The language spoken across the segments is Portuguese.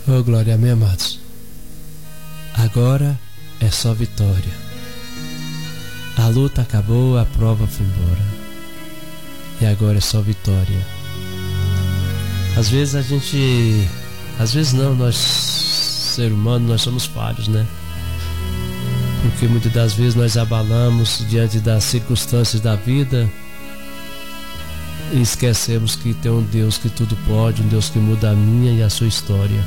Oh, glória, amém, amados. Agora é só vitória. A luta acabou, a prova foi embora. E agora é só vitória. Às vezes nós, ser humano, nós somos falhos, né? Porque muitas das vezes nós abalamos diante das circunstâncias da vida e esquecemos que tem um Deus que tudo pode, um Deus que muda a minha e a sua história.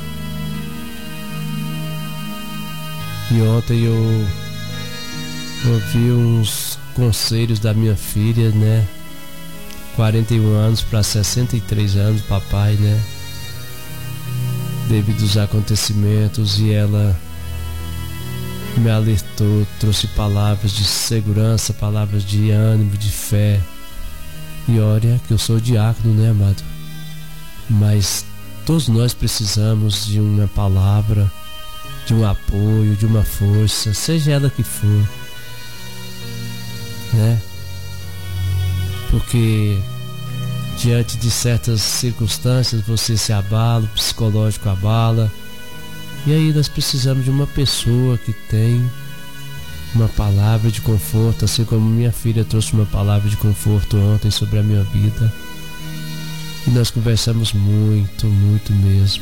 E ontem eu ouvi uns conselhos da minha filha, né? 41 anos para 63 anos, papai, né? Devido aos acontecimentos, e ela me alertou, trouxe palavras de segurança, palavras de ânimo, de fé. E olha que eu sou diácono, né, amado? Mas todos nós precisamos de uma palavra, de um apoio, de uma força, seja ela que for, né? Porque diante de certas circunstâncias você se abala, o psicológico abala, e aí nós precisamos de uma pessoa que tem uma palavra de conforto, assim como minha filha trouxe uma palavra de conforto ontem sobre a minha vida, e nós conversamos muito, muito mesmo.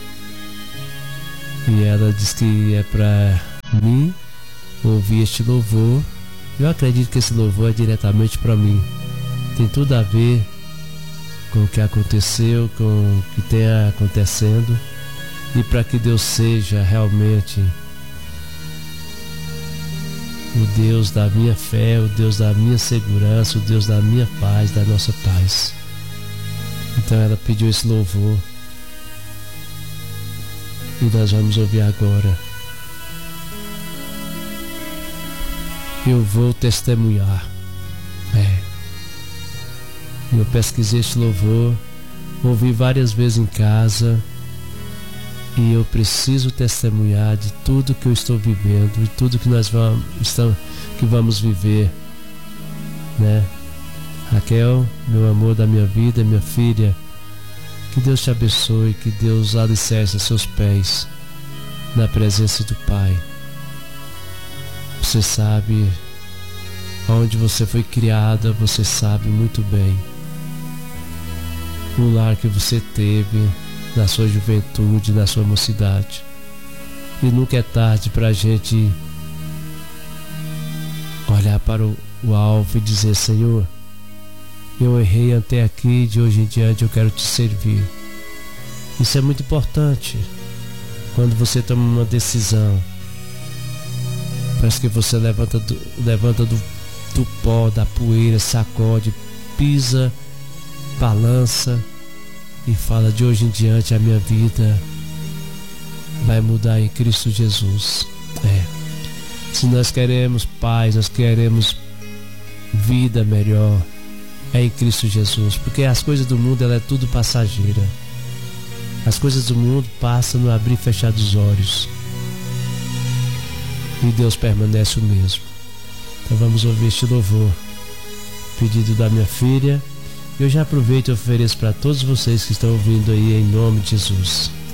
E ela disse que é para mim ouvir este louvor. Eu acredito que esse louvor é diretamente para mim. Tem tudo a ver com o que aconteceu, com o que tem acontecendo, e para que Deus seja realmente o Deus da minha fé, o Deus da minha segurança, o Deus da minha paz, da nossa paz. Então ela pediu esse louvor e nós vamos ouvir agora. Eu vou testemunhar. Eu pesquisei este louvor, ouvi várias vezes em casa, e eu preciso testemunhar de tudo que eu estou vivendo, de tudo que nós vamos viver, né? Raquel, meu amor da minha vida, minha filha, que Deus te abençoe, que Deus alicerce seus pés na presença do Pai. Você sabe onde você foi criada, você sabe muito bem o lar que você teve na sua juventude, na sua mocidade. E nunca é tarde para a gente olhar para o alvo e dizer: Senhor, eu errei até aqui, de hoje em diante eu quero te servir. Isso é muito importante. Quando você toma uma decisão, parece que você levanta do pó, da poeira, sacode, pisa, balança e fala: de hoje em diante a minha vida vai mudar em Cristo Jesus. Se nós queremos paz, nós queremos vida melhor, é em Cristo Jesus, porque as coisas do mundo, ela é tudo passageira. As coisas do mundo passam no abrir e fechar dos olhos, e Deus permanece o mesmo. Então vamos ouvir este louvor, pedido da minha filha. Eu já aproveito e ofereço para todos vocês que estão ouvindo aí, em nome de Jesus.